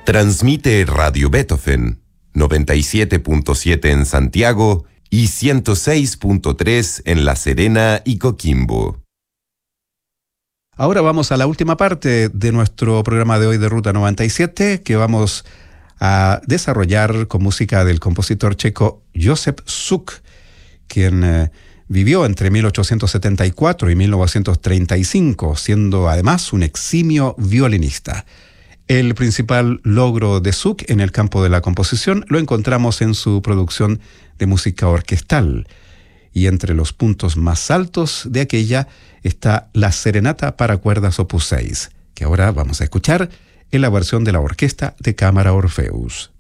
Transmite Radio Beethoven, 97.7 en Santiago y 106.3 en La Serena y Coquimbo. Ahora vamos a la última parte de nuestro programa de hoy de Ruta 97, que vamos a desarrollar con música del compositor checo Josef Suk, quien vivió entre 1874 y 1935, siendo además un eximio violinista. El principal logro de Suk en el campo de la composición lo encontramos en su producción de música orquestal. Y entre los puntos más altos de aquella está la Serenata para cuerdas Opus 6, que ahora vamos a escuchar en la versión de la Orquesta de Cámara Orfeus.